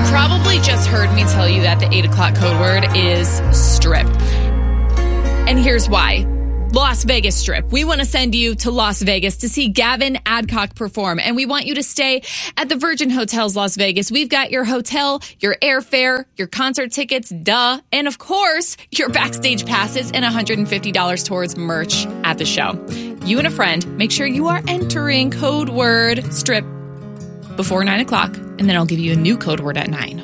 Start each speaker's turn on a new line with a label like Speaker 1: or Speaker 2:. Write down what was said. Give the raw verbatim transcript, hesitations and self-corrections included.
Speaker 1: probably just heard me tell you that the eight o'clock code word is strip. And here's why. Las Vegas Strip. We want to send you to Las Vegas to see Gavin Adcock perform. And we want you to stay at the Virgin Hotels Las Vegas. We've got your hotel, your airfare, your concert tickets, duh. And of course, your backstage passes and one hundred fifty dollars towards merch at the show. You and a friend, make sure you are entering code word strip before nine o'clock. And then I'll give you a new code word at nine.